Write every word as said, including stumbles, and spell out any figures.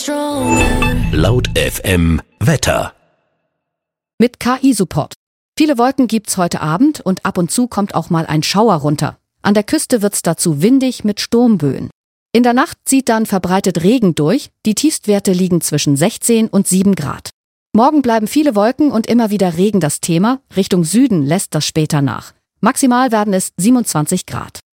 Laut F M Wetter. Mit K I-Support. Viele Wolken gibt's heute Abend und ab und zu kommt auch mal ein Schauer runter. An der Küste wird's dazu windig mit Sturmböen. In der Nacht zieht dann verbreitet Regen durch, die Tiefstwerte liegen zwischen sechzehn und sieben Grad. Morgen bleiben viele Wolken und immer wieder Regen das Thema, Richtung Süden lässt das später nach. Maximal werden es siebenundzwanzig Grad.